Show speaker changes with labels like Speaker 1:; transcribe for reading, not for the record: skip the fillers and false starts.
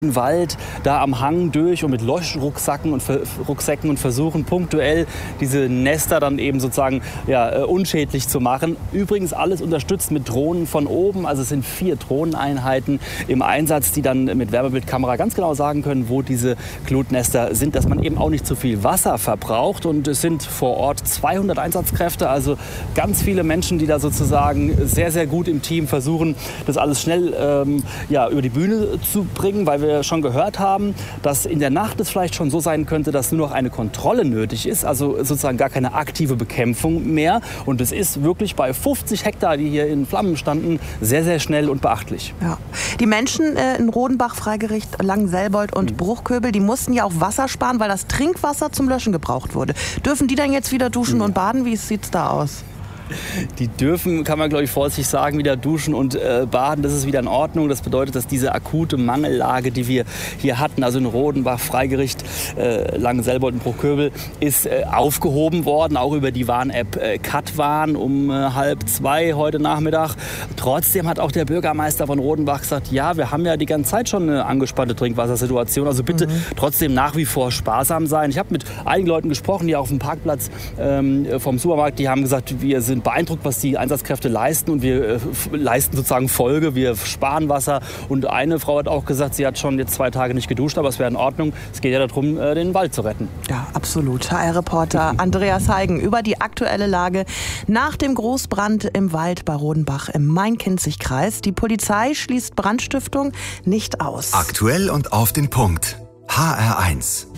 Speaker 1: Wald da am Hang durch und mit Leuchtrucksäcken und versuchen punktuell diese Nester dann eben sozusagen unschädlich zu machen. Übrigens alles unterstützt mit Drohnen von oben. Also es sind 4 Drohneneinheiten im Einsatz, die dann mit Wärmebildkamera ganz genau sagen können, wo diese Glutnester sind, dass man eben auch nicht zu viel Wasser verbraucht. Und es sind vor Ort 200 Einsatzkräfte, also ganz viele Menschen, die da sozusagen sehr, sehr gut im Team versuchen, das alles schnell über die Bühne zu bringen, weil wir schon gehört haben, dass in der Nacht es vielleicht schon so sein könnte, dass nur noch eine Kontrolle nötig ist, also sozusagen gar keine aktive Bekämpfung mehr. Und es ist wirklich bei 50 Hektar, die hier in Flammen standen, sehr, sehr schnell und beachtlich.
Speaker 2: Ja. Die Menschen in Rodenbach, Freigericht, Langenselbold und Bruchköbel, die mussten ja auch Wasser sparen, weil das Trinkwasser zum Löschen gebraucht wurde. Dürfen die dann jetzt wieder duschen und baden? Wie sieht es da aus?
Speaker 1: Die dürfen, kann man glaube ich vorsichtig sagen, wieder duschen und baden. Das ist wieder in Ordnung. Das bedeutet, dass diese akute Mangellage, die wir hier hatten, also in Rodenbach, Freigericht, Langenselbold und Bruchköbel, ist aufgehoben worden, auch über die Warn-App Katwarn um 1:30 heute Nachmittag. Trotzdem hat auch der Bürgermeister von Rodenbach gesagt, ja, wir haben ja die ganze Zeit schon eine angespannte Trinkwassersituation. Also bitte trotzdem nach wie vor sparsam sein. Ich habe mit einigen Leuten gesprochen, die auf dem Parkplatz vom Supermarkt, die haben gesagt, wir sind beeindruckt, was die Einsatzkräfte leisten, und wir leisten sozusagen Folge, wir sparen Wasser. Und eine Frau hat auch gesagt, sie hat schon jetzt 2 Tage nicht geduscht, aber es wäre in Ordnung. Es geht ja darum, den Wald zu retten.
Speaker 2: Ja, absolut. HR-Reporter Andreas Heigen über die aktuelle Lage nach dem Großbrand im Wald bei Rodenbach im Main-Kinzig-Kreis. Die Polizei schließt Brandstiftung nicht aus.
Speaker 3: Aktuell und auf den Punkt. HR1.